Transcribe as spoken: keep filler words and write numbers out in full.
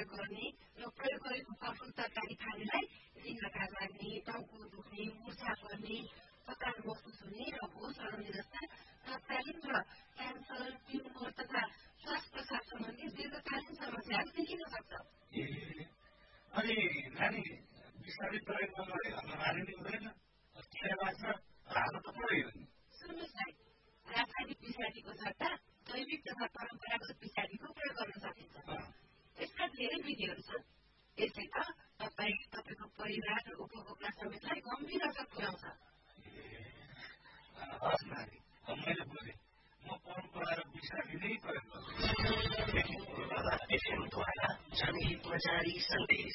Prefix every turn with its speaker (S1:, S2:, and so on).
S1: प्रयोग गर्ने र प्रयोग गरेको फलफुल तरकारी खानेलाई रिङ्गटा लाग्ने, टाउको दुख्ने, मुर्छा पर्ने, थकान महसुस हुने र होस हराउने जस्ता तत्कालीन र क्यान्सर, ट्युमर तथा श्वास प्रश्वास सम्बन्धी दीर्घकालीन समस्याहरू देखिन सक्छ।
S2: अनि नानी विषादी प्रयोग नगरे घरमा मारिने हुँदैन, किरा लाग्छ, हाल्नु त पऱ्यो नि।
S1: सुन्नुहोस् भाइ, रासायनिक विषादीको सट्टा जैविक तथा परम्परागत विषादीको प्रयोग गर्न सकिन्छ। यसका धेरै विधिहरू छन्। यसले त तपाईँ, तपाईँको परिवार र उपभोक्ता समेतलाई गम्भीर असर पुर्याउँछ।
S2: हस् नानी, मैले बुझेँ। म परम्परागत विषादी नै प्रयोग गर्छु।
S3: एफएम द्वारा जनहितमा जारी सन्देश।